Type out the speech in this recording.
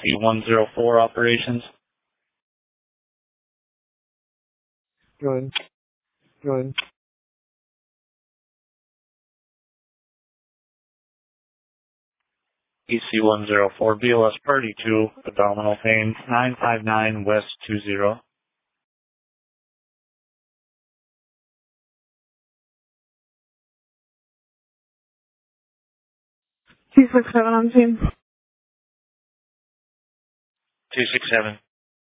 EC104 operations. Good. EC104 BLS Party 2, abdominal pain, 959 West 20. 267 on scene. 267.